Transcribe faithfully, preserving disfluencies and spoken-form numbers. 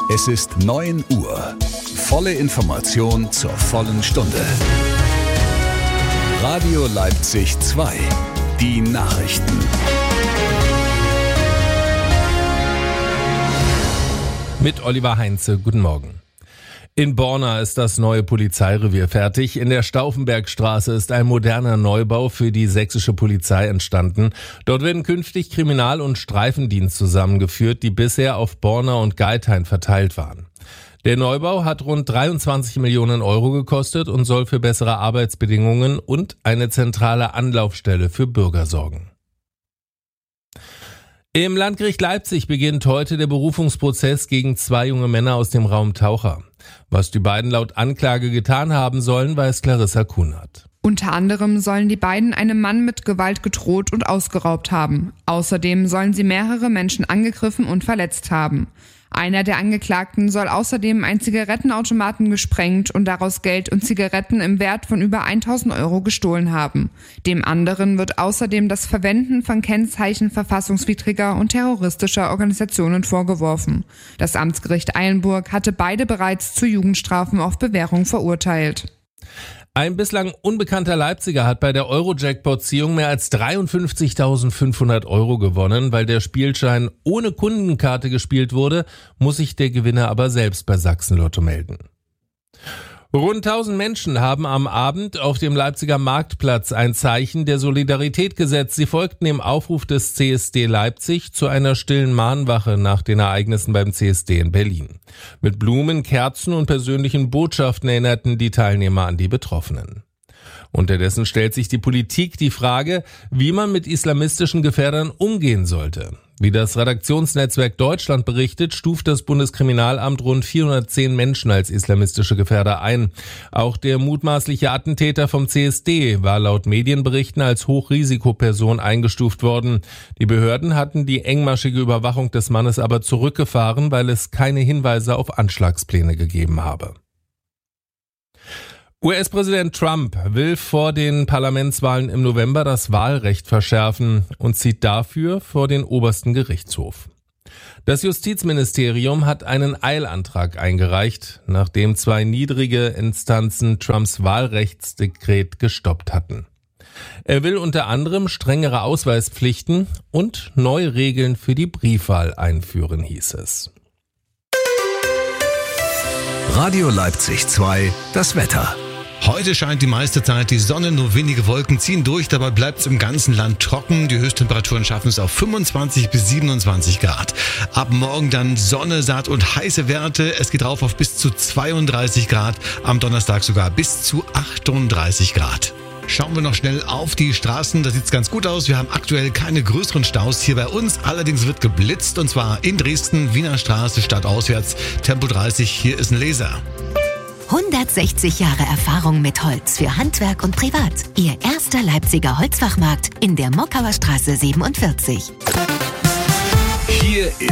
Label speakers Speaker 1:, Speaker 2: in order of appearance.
Speaker 1: Es ist neun Uhr. Volle Information zur vollen Stunde. Radio Leipzig zwei. Die Nachrichten.
Speaker 2: Mit Oliver Heinze, guten Morgen. In Borna ist das neue Polizeirevier fertig. In der Stauffenbergstraße ist ein moderner Neubau für die sächsische Polizei entstanden. Dort werden künftig Kriminal- und Streifendienst zusammengeführt, die bisher auf Borna und Geithain verteilt waren. Der Neubau hat rund dreiundzwanzig Millionen Euro gekostet und soll für bessere Arbeitsbedingungen und eine zentrale Anlaufstelle für Bürger sorgen. Im Landgericht Leipzig beginnt heute der Berufungsprozess gegen zwei junge Männer aus dem Raum Taucher. Was die beiden laut Anklage getan haben sollen, weiß Clarissa Kunert.
Speaker 3: Unter anderem sollen die beiden einem Mann mit Gewalt gedroht und ausgeraubt haben. Außerdem sollen sie mehrere Menschen angegriffen und verletzt haben. Einer der Angeklagten soll außerdem einen Zigarettenautomaten gesprengt und daraus Geld und Zigaretten im Wert von über tausend Euro gestohlen haben. Dem anderen wird außerdem das Verwenden von Kennzeichen verfassungswidriger und terroristischer Organisationen vorgeworfen. Das Amtsgericht Eilenburg hatte beide bereits zu Jugendstrafen auf Bewährung verurteilt.
Speaker 2: Ein bislang unbekannter Leipziger hat bei der Euro-Jackpot-Ziehung mehr als dreiundfünfzigtausendfünfhundert Euro gewonnen. Weil der Spielschein ohne Kundenkarte gespielt wurde, muss sich der Gewinner aber selbst bei Sachsen-Lotto melden. Rund tausend Menschen haben am Abend auf dem Leipziger Marktplatz ein Zeichen der Solidarität gesetzt. Sie folgten dem Aufruf des C S D Leipzig zu einer stillen Mahnwache nach den Ereignissen beim C S D in Berlin. Mit Blumen, Kerzen und persönlichen Botschaften erinnerten die Teilnehmer an die Betroffenen. Unterdessen stellt sich die Politik die Frage, wie man mit islamistischen Gefährdern umgehen sollte. Wie das Redaktionsnetzwerk Deutschland berichtet, stuft das Bundeskriminalamt rund vierhundertzehn Menschen als islamistische Gefährder ein. Auch der mutmaßliche Attentäter vom C S D war laut Medienberichten als Hochrisikoperson eingestuft worden. Die Behörden hatten die engmaschige Überwachung des Mannes aber zurückgefahren, weil es keine Hinweise auf Anschlagspläne gegeben habe. U S-Präsident Trump will vor den Parlamentswahlen im November das Wahlrecht verschärfen und zieht dafür vor den obersten Gerichtshof. Das Justizministerium hat einen Eilantrag eingereicht, nachdem zwei niedrige Instanzen Trumps Wahlrechtsdekret gestoppt hatten. Er will unter anderem strengere Ausweispflichten und neue Regeln für die Briefwahl einführen, hieß es.
Speaker 1: Radio Leipzig zwei, das Wetter.
Speaker 4: Heute scheint die meiste Zeit die Sonne, nur wenige Wolken ziehen durch, dabei bleibt es im ganzen Land trocken. Die Höchsttemperaturen schaffen es auf fünfundzwanzig bis siebenundzwanzig Grad. Ab morgen dann Sonne, satt und heiße Werte. Es geht rauf auf bis zu zweiunddreißig Grad, am Donnerstag sogar bis zu achtunddreißig Grad. Schauen wir noch schnell auf die Straßen, da sieht's ganz gut aus. Wir haben aktuell keine größeren Staus hier bei uns. Allerdings wird geblitzt und zwar in Dresden, Wiener Straße, stadtauswärts, Tempo dreißig. Hier ist ein Laser.
Speaker 5: hundertsechzig Jahre Erfahrung mit Holz für Handwerk und Privat. Ihr erster Leipziger Holzfachmarkt in der Mockauer Straße siebenundvierzig.
Speaker 1: Hier